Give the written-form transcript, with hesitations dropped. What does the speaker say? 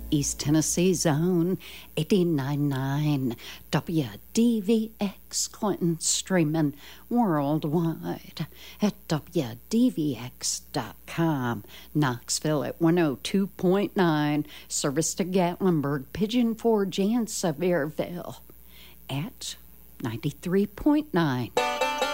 East Tennessee's own 89.9 WDVX Clinton, streaming worldwide at WDVX.com. Knoxville at 102.9, service to Gatlinburg, Pigeon Forge, and Sevierville at 93.9.